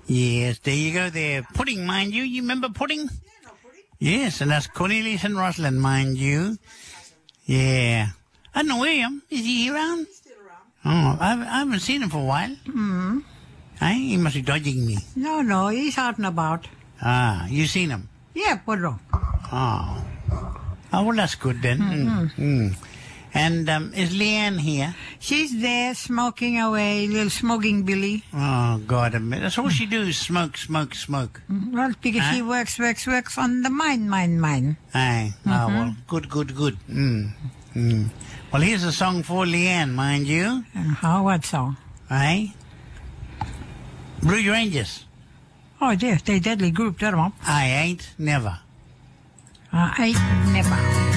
Yes, there you go there. Pudding, mind you. You remember Pudding? Yeah, no pudding. Yes, and that's Cornelius and Rosalind, mind you. Yeah. I don't know William. Is he around? He's still around. Oh, I haven't seen him for a while. Hmm. He must be dodging me. No, he's out and about. Ah, you seen him? Yeah, Pudro. Oh. Oh, well, that's good then. And is Leanne here? She's there smoking away, little smoking Billy. Oh, God. That's all she do is smoke, smoke, smoke. Well, because she works on the mine. Aye. Oh, well, good. Well, here's a song for Leanne, mind you. What song? Aye. Blue Rangers. Oh, they deadly group, that one. I ain't never. I ain't never.